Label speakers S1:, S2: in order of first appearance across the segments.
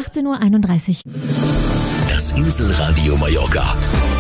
S1: 18.31 Uhr.
S2: Das Inselradio Mallorca.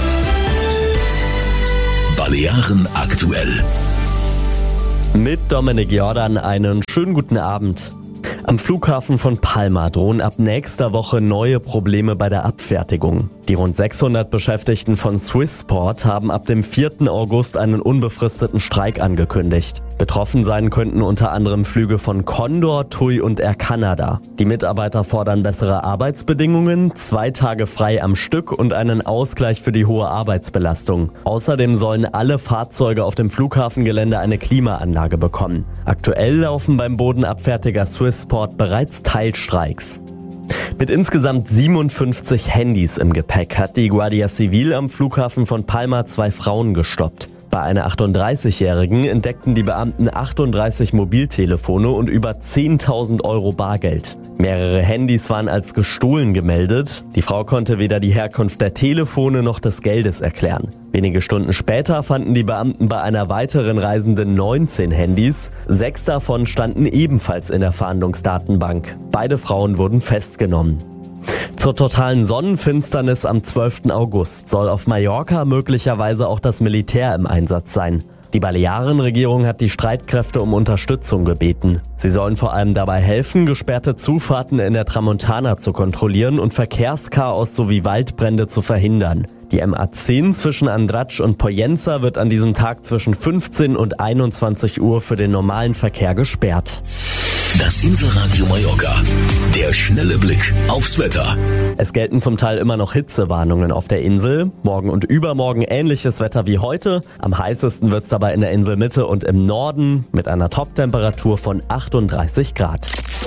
S2: Balearen aktuell.
S3: Mit Dominik Jordan einen schönen guten Abend. Am Flughafen von Palma drohen ab nächster Woche neue Probleme bei der Abfertigung. Die rund 600 Beschäftigten von Swissport haben ab dem 4. August einen unbefristeten Streik angekündigt. Betroffen sein könnten unter anderem Flüge von Condor, TUI und Air Canada. Die Mitarbeiter fordern bessere Arbeitsbedingungen, 2 Tage frei am Stück und einen Ausgleich für die hohe Arbeitsbelastung. Außerdem sollen alle Fahrzeuge auf dem Flughafengelände eine Klimaanlage bekommen. Aktuell laufen beim Bodenabfertiger Swissport bereits Teilstreiks. Mit insgesamt 57 Handys im Gepäck hat die Guardia Civil am Flughafen von Palma 2 Frauen gestoppt. Bei einer 38-Jährigen entdeckten die Beamten 38 Mobiltelefone und über 10.000 Euro Bargeld. Mehrere Handys waren als gestohlen gemeldet. Die Frau konnte weder die Herkunft der Telefone noch des Geldes erklären. Wenige Stunden später fanden die Beamten bei einer weiteren Reisenden 19 Handys. 6 davon standen ebenfalls in der Fahndungsdatenbank. Beide Frauen wurden festgenommen. Zur totalen Sonnenfinsternis am 12. August soll auf Mallorca möglicherweise auch das Militär im Einsatz sein. Die Balearenregierung hat die Streitkräfte um Unterstützung gebeten. Sie sollen vor allem dabei helfen, gesperrte Zufahrten in der Tramontana zu kontrollieren und Verkehrschaos sowie Waldbrände zu verhindern. Die MA10 zwischen Andratx und Pollença wird an diesem Tag zwischen 15 und 21 Uhr für den normalen Verkehr gesperrt.
S2: Das Inselradio Mallorca. Der schnelle Blick aufs Wetter.
S3: Es gelten zum Teil immer noch Hitzewarnungen auf der Insel. Morgen und übermorgen ähnliches Wetter wie heute. Am heißesten wird's dabei in der Inselmitte und im Norden mit einer Toptemperatur von 38 Grad.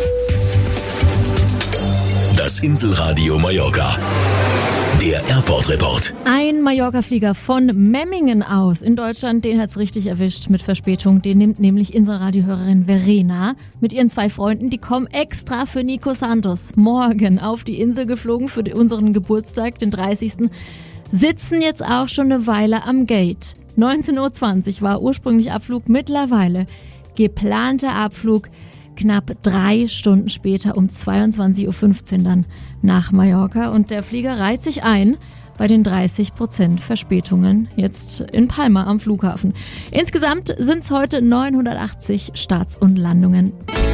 S2: Das Inselradio Mallorca. Der Airport-Report.
S1: Ein Mallorca-Flieger von Memmingen aus in Deutschland, den hat's richtig erwischt mit Verspätung. Den nimmt nämlich Inselradio-Hörerin Verena mit ihren 2 Freunden. Die kommen extra für Nico Santos morgen auf die Insel geflogen für unseren Geburtstag, den 30. Sitzen jetzt auch schon eine Weile am Gate. 19.20 Uhr war ursprünglich Abflug, mittlerweile geplanter Abflug. Knapp 3 Stunden später um 22.15 Uhr dann nach Mallorca. Und der Flieger reiht sich ein bei den 30% Verspätungen jetzt in Palma am Flughafen. Insgesamt sind es heute 980 Starts und Landungen.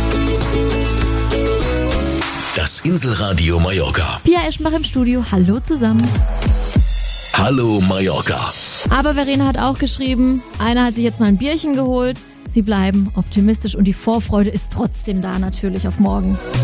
S2: Das Inselradio Mallorca.
S1: Pia Eschenbach im Studio. Hallo zusammen.
S2: Hallo Mallorca.
S1: Aber Verena hat auch geschrieben, einer hat sich jetzt mal ein Bierchen geholt. Sie bleiben optimistisch und die Vorfreude ist trotzdem da natürlich auf morgen.